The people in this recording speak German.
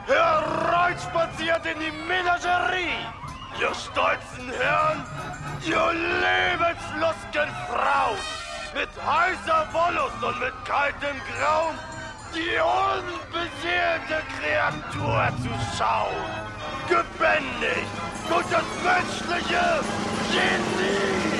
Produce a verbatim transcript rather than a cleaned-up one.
hereinspaziert in die Menagerie! Ihr stolzen Herren, ihr lebenslustigen Frauen! Mit heißer Wollust und mit kaltem Grauen die unbeseelte Kreatur zu schauen! Gebändigt durch das menschliche Genie!